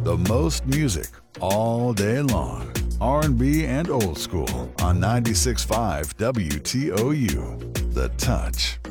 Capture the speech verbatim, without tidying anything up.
The most music all day long. R and B and old school on ninety-six point five W T O U. The Touch.